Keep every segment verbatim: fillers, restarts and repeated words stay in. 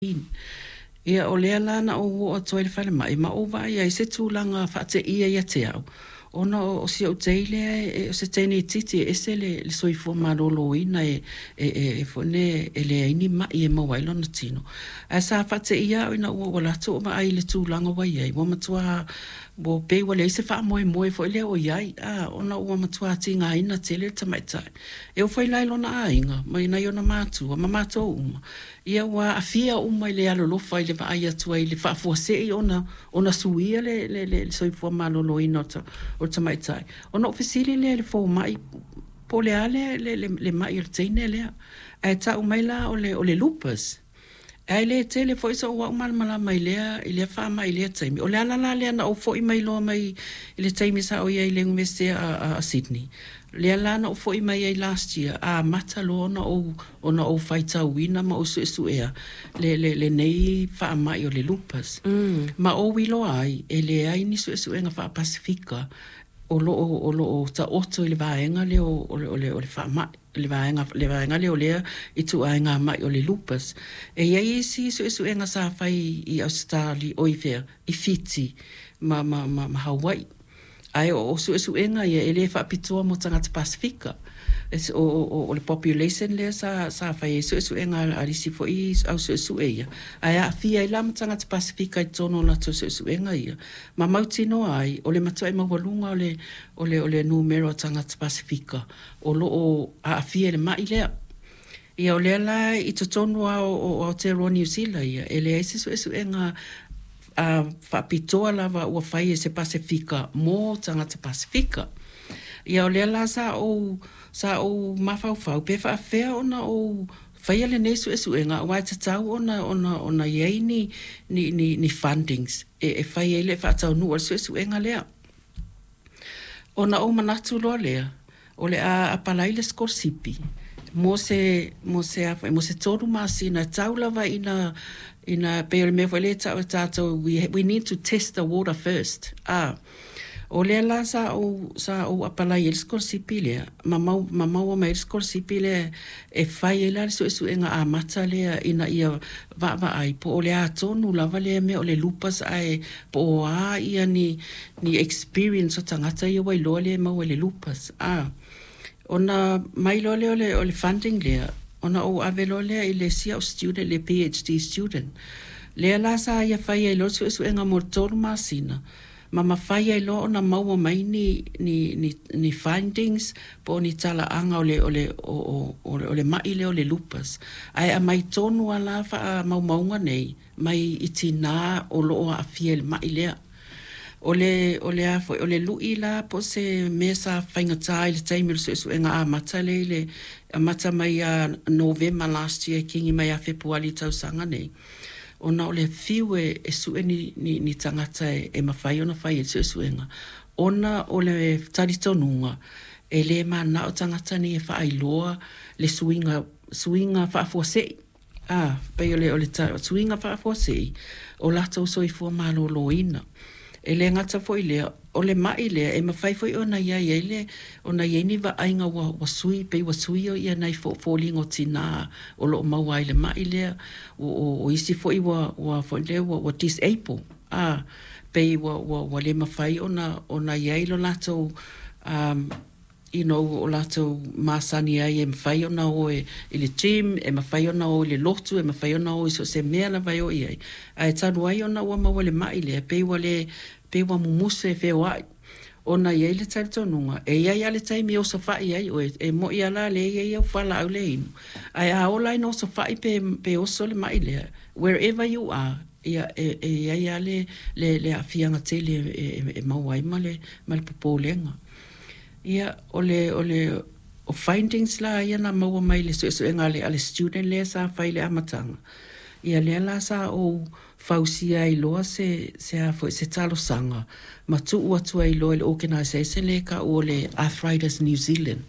Ia o lea lana o o toi le fale mai ma o vai ai se tūlanga whaate ia ia te au. Ona o si au teile e o se teine titi e se le, le soifua marolo ina e e e e fone e le aini mai e mawailo na tino. A sa whaate ia o ina ua wala tu o ma ai le tūlanga wai ai. Wa matua bo pe wale se wha moe moe fo ele o iai. A ona ua matua tinga ina tele tamaitai. E o fai lailo na ainga mai na iona mātua ma mātua uma. Ia wa afia uma i le alolofa i le vaai atua i le whaafuasei ona, ona suia le, le, le, le soifua malolo ina o tamaitai. Ona ofisili le le fo mai po le ale le, le, le mai o le teine lea. E ta umaila o le, o le lupus. E le te le fo isa ua umalmala mai lea i le wha mai lea taimi. O le alala lea na o fo i mai loa mai i le taimi sa o ia i le ngumese a, a, a Sydney. Le alana o fo i mai ai last year a mata lo ona o ona o faita wina ma o su su ea le le le nei fa mai o le lupus Mm. ma o wilo ai e le ai ni su su enga fa Pacifica o lo o lo o ta oto le vaenga le o o le o le, o le fa mai le vaenga le vaenga le o le i tu ainga mai o le lupus e ia si su su enga sa fai i Australia o i fer i Fiji ma ma ma, ma Hawaii. Ai o su su enga ia ele fa pitoa mo tanga Pacifica es o o o le population le sa sa fa su su enga ali si fo i au su su ia ai a fia ila mo tanga Pacifica i tono na su su enga ia ma mauti no ai o le matua ma volunga o le o le o le numero tanga Pacifica o lo o a fia le mai le ia o le la i to tono o o te New Zealand ia ele ai su su enga a fa pitoa lava ua fai e se Pacifica mo tangata Pacifica. Ia o lea la sa o sa o mafau fau pe fa fea ona o fai ale nesu e suenga wai te tau ona ona ona iei ni ni ni, ni fundings e, e fai ele fa tau nu o su suenga lea. Ona o manatu loa lea o le a apalai le skorsipi mo se mo se mo se toru masina tau lava ina ina pe me vole ta ta we we need to test the water first ah o le la sa o sa o apala il scorsipile mama mama o mai scorsipile e fai la so su enga a mata le ina ia va va ai po le a tonu la vale me o le lupas ai po a ia ni ni experience o tangata ia wai lo le ma o le lupas ah ona mai lo le o le funding le ona o avelo le i le sia o student le PhD student le la sa ia fai ai lo su su enga motor masina mama fai ai lo ona mau mai ni ni ni ni findings po ni tala anga o le o le o o o le mai le o le lupus ai a mai tonu ala fa mau maunga nei mai itina o lo a fiel mai le o le o le afo o le lui la po se mesa fainga tai le taimi su su enga a mata le le a mata mai a November last year kingi mai a February tau sanga nei ona o le fiwe e su ni ni ni tangata e, e mawhai ona whai e su su enga ona o le taritonunga e le mana o tangata ni e whai loa le suinga suinga whaafuasei ah pe o le o le ta, suinga whaafuasei o lato soifua malo loina e le ngata foi le o le mai le e mawhai foi ona ia ia le ona ia ni va ainga wa, wa sui pe wa sui o ia nai fo falling o tina o lo mawai le mai le o, o, o isi foi wa wa foi le wa, wa disable ah pe wa, wa, wa le mawhai ona ona ia lo lato um you know o lato masani ai e mawhai ona o e, e le gym e mawhai ona o le lotu e mawhai ona o iso se mea la vai o iai ai tanu ai ona ua maua le mai le pe wa le pe wa mumuse e feo ai ona iai le tai tonunga e iai ale tai mi o safai ai o e, e mo ia la le iai au fala au le inu ai a ola ino safai pe, pe oso le mai le wherever you are ia e, e iai ale le, le afianga te le e, e, e mawai ma le ma le popolenga ia o le o le o findings la ia na maua mai le so so engale ale student le sa fai le amatanga ia le la sa o fausia i loa se se a fo se talo sanga ma tu o tu ai lo le organisation le ka o le Arthritis New Zealand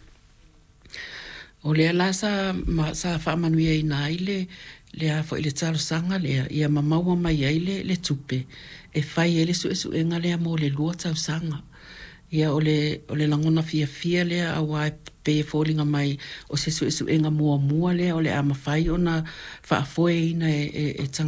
o le la sa ma sa fa manuia i nai le le a fo le talo sanga le ia ma maua mai ai le le tupe e fai ele so so engale mo le lua tau sanga ia ole ole langona fia fia le a wai pe falling mai o se su su enga mua mua le ole a mafai ona fa foi ina e e